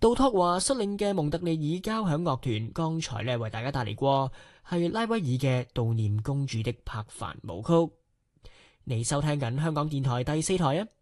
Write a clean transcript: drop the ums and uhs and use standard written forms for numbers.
杜托話率領嘅蒙特利爾交響樂團剛才咧為大家帶嚟過係拉威爾嘅悼念公主的柏凡舞曲。你收聽緊香港電台第4台啊。